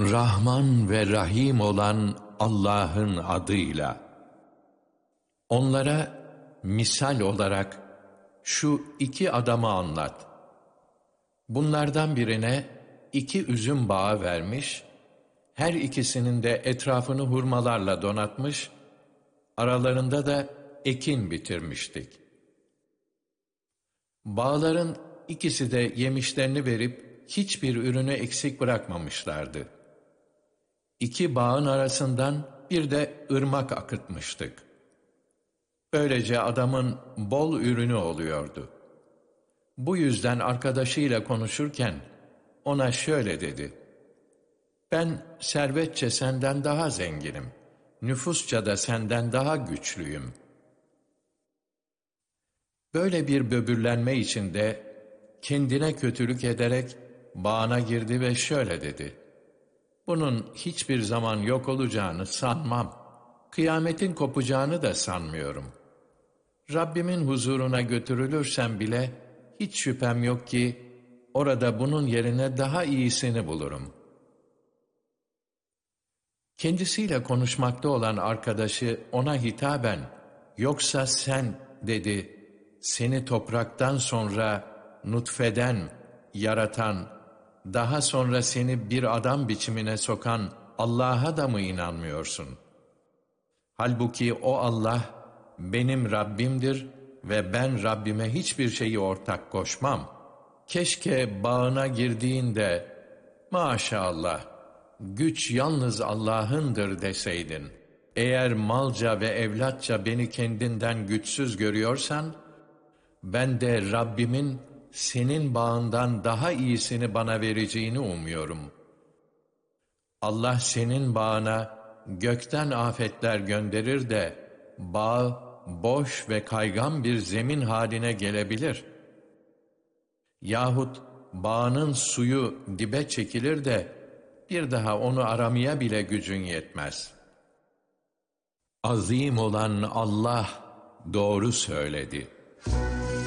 Rahman ve Rahim olan Allah'ın adıyla. Onlara misal olarak şu iki adamı anlat. Bunlardan birine 2 üzüm bağı vermiş, her ikisinin de etrafını hurmalarla donatmış, aralarında da ekin bitirmiştik. Bağların ikisi de yemişlerini verip hiçbir ürünü eksik bırakmamışlardı. 2 bağın arasından bir de ırmak akıtmıştık. Böylece adamın bol ürünü oluyordu. Bu yüzden arkadaşıyla konuşurken ona şöyle dedi: "Ben servetçe senden daha zenginim, nüfusça da senden daha güçlüyüm." Böyle bir böbürlenme içinde kendine kötülük ederek bağına girdi ve şöyle dedi: "Bunun hiçbir zaman yok olacağını sanmam. Kıyametin kopacağını da sanmıyorum. Rabbimin huzuruna götürülürsem bile hiç şüphem yok ki orada bunun yerine daha iyisini bulurum." Kendisiyle konuşmakta olan arkadaşı ona hitaben, "Yoksa sen," dedi, "seni topraktan sonra nutfeden yaratan, daha sonra seni bir adam biçimine sokan Allah'a da mı inanmıyorsun? Halbuki o Allah benim Rabbimdir ve ben Rabbime hiçbir şeyi ortak koşmam. Keşke bağına girdiğinde, maşallah, güç yalnız Allah'ındır deseydin. Eğer malca ve evlatça beni kendinden güçsüz görüyorsan, ben de Rabbimin senin bağından daha iyisini bana vereceğini umuyorum. Allah senin bağına gökten afetler gönderir de bağ boş ve kaygan bir zemin haline gelebilir. Yahut bağının suyu dibe çekilir de bir daha onu aramaya bile gücün yetmez. Azim olan Allah doğru söyledi.